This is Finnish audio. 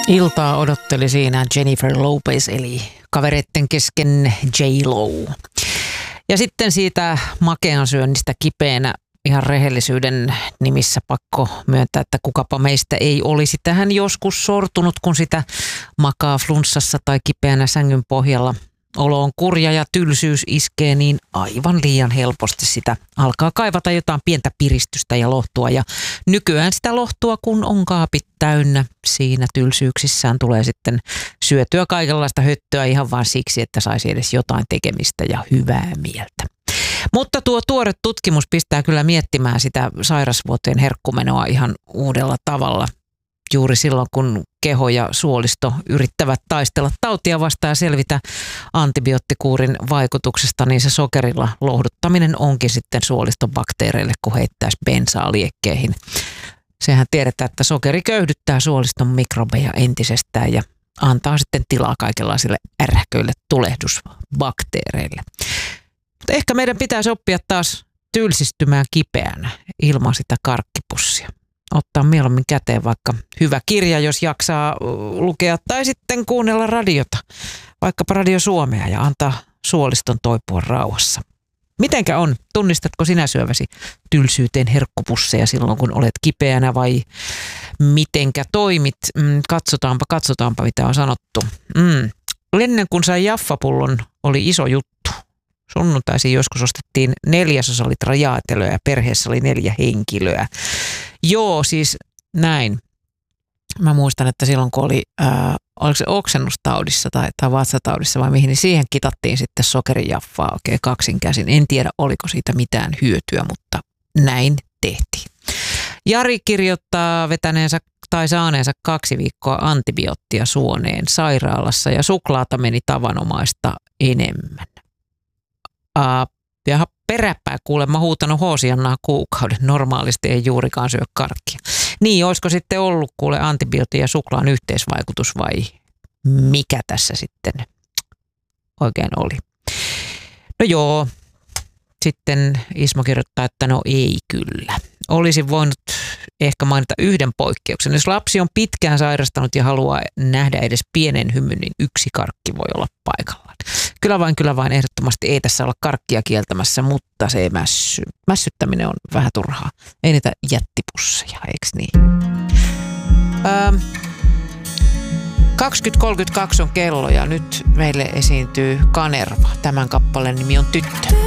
Iltaa odotteli siinä Jennifer Lopez eli kavereitten kesken J-Lo. Ja sitten siitä makean syönnistä kipeänä ihan rehellisyyden nimissä pakko myöntää, että kukapa meistä ei olisi tähän joskus sortunut, kun sitä makaa flunssassa tai kipeänä sängyn pohjalla. Olo on kurja ja tylsyys iskee niin aivan liian helposti sitä. Alkaa kaivata jotain pientä piristystä ja lohtua ja nykyään sitä lohtua kun on kaapit täynnä. Siinä tylsyyksissään tulee sitten syötyä kaikenlaista höttöä ihan vaan siksi, että saisi edes jotain tekemistä ja hyvää mieltä. Mutta tuo tuore tutkimus pistää kyllä miettimään sitä sairasvuoteen herkkumenoa ihan uudella tavalla. Juuri silloin, kun keho ja suolisto yrittävät taistella tautia vastaan ja selvitä antibioottikuurin vaikutuksesta, niin se sokerilla lohduttaminen onkin sitten suoliston bakteereille, kun heittäisi bensaa liekkeihin. Sehän tiedetään, että sokeri köyhdyttää suoliston mikrobeja entisestään ja antaa sitten tilaa kaikenlaisille ärhköille tulehdusbakteereille. Mutta ehkä meidän pitäisi oppia taas tylsistymään kipeänä ilman sitä karkkipussia. Ottaa mieluummin käteen vaikka hyvä kirja, jos jaksaa lukea, tai sitten kuunnella radiota, vaikkapa Radio Suomea ja antaa suoliston toipua rauhassa. Mitenkä on? Tunnistatko sinä syöväsi tylsyyteen herkkupusseja silloin, kun olet kipeänä vai mitenkä toimit? Katsotaanpa mitä on sanottu. Ennen kuin sai jaffapullon, oli iso juttu. Sunnuntaisin joskus ostettiin 4/4 litra jaatelöä ja perheessä oli 4 henkilöä. Joo, siis näin. Mä muistan, että silloin kun oli, oliko se oksennustaudissa tai vatsataudissa vai mihin, niin siihen kitattiin sitten sokerijaffaa oikein kaksin käsin. En tiedä, oliko siitä mitään hyötyä, mutta näin tehtiin. Jari kirjoittaa vetäneensä tai saaneensa 2 viikkoa antibioottia suoneen sairaalassa ja suklaata meni tavanomaista enemmän. Ja peräpää kuulemma huutanut hoosiannaa kuukauden. Normaalisti ei juurikaan syö karkkia. Niin, olisiko sitten ollut kuule antibiootin ja suklaan yhteisvaikutus vai mikä tässä sitten oikein oli? No joo, sitten Ismo kirjoittaa, että no ei kyllä. Olisin voinut ehkä mainita yhden poikkeuksen. Jos lapsi on pitkään sairastanut ja haluaa nähdä edes pienen hymyn, niin 1 karkki voi olla paikallaan. Kyllä vain ehdottomasti ei tässä olla karkkia kieltämässä, mutta se mässyttäminen on vähän turhaa. Ei niitä jättipusseja, eikö niin? 20.32 on kello ja nyt meille esiintyy Kanerva. Tämän kappaleen nimi on Tyttö.